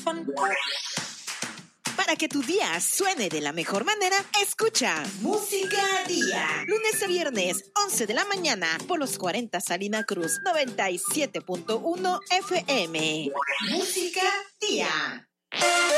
Para que tu día suene de la mejor manera, escucha Música Día. Lunes a viernes, 11 de la mañana, por los 40 Salina Cruz, 97.1 FM. Música Día.